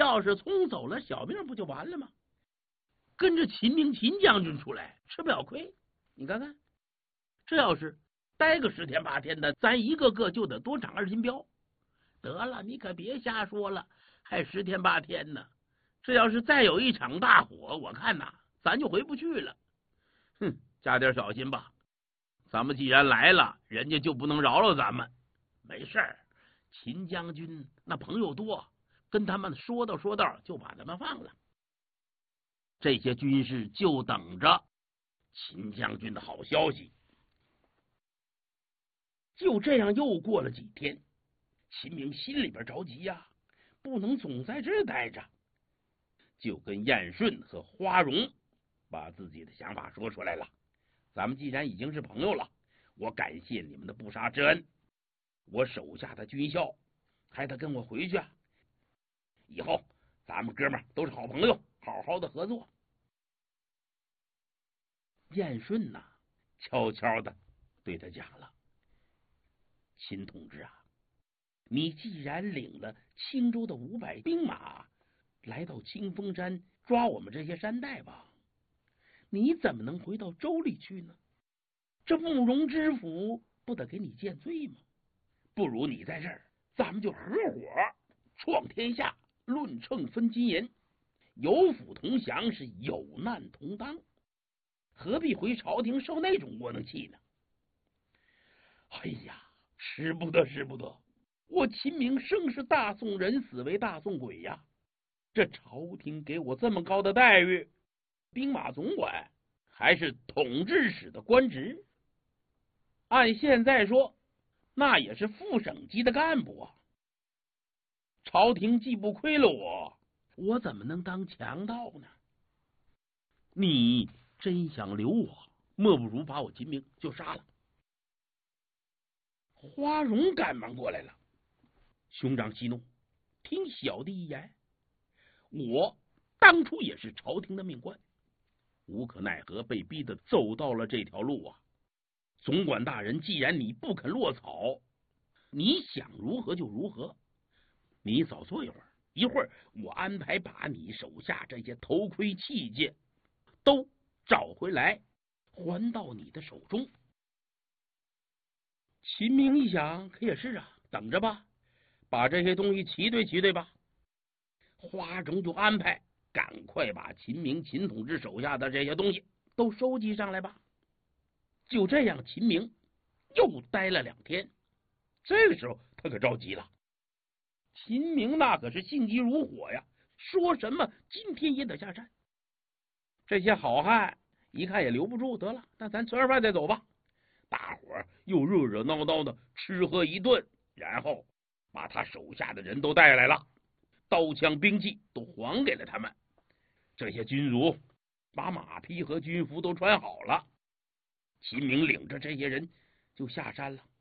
要是冲走了小命不就完了吗？跟着秦明秦将军出来吃不了亏。你看看，这要是待个10天8天的，咱一个个就得多长2斤膘。得了，你可别瞎说了，还10天8天呢。这要是再有一场大火，我看呐，咱就回不去了。哼，加点小心吧。咱们既然来了，人家就不能饶了咱们。没事儿，秦将军那朋友多，跟他们说道就把他们放了。这些军士就等着秦将军的好消息。就这样又过了几天，秦明心里边着急呀，不能总在这儿待着，就跟燕顺和花荣把自己的想法说出来了。咱们既然已经是朋友了，我感谢你们的不杀之恩，我手下的军校还得跟我回去啊。以后咱们哥们都是好朋友，好好的合作。燕顺呐，悄悄的对他讲了：秦同志啊，你既然领了青州的500兵马来到清风山抓我们这些山大王，你怎么能回到州里去呢？这慕容知府不得给你见罪吗？不如你在这儿，咱们就合伙创天下，论秤分金银，有福同享，是有难同当，何必回朝廷受那种窝囊气呢？哎呀，使不得，使不得！我秦明生是大宋人，死为大宋鬼呀！这朝廷给我这么高的待遇，兵马总管还是统制使的官职，按现在说，那也是副省级的干部啊。朝廷既不亏了我，我怎么能当强盗呢？你真想留我，莫不如把我秦明就杀了。花荣赶忙过来了，兄长息怒，听小弟一言，我当初也是朝廷的命官，无可奈何被逼得走到了这条路啊。总管大人，既然你不肯落草，你想如何就如何，你早坐一会儿，一会儿我安排把你手下这些头盔器械都找回来，还到你的手中。秦明一想，可也是啊，等着吧，把这些东西齐对齐对吧。花荣就安排赶快把秦明秦统治手下的这些东西都收集上来吧。就这样，秦明又待了2天。这个时候他可着急了，秦明那可是性急如火呀，说什么今天也得下山。这些好汉一看也留不住，得了，那咱吃完饭再走吧。大伙儿又热热闹闹的吃喝一顿，然后把他手下的人都带来了，刀枪兵器都还给了他们。这些军卒把马匹和军服都穿好了，秦明领着这些人就下山了。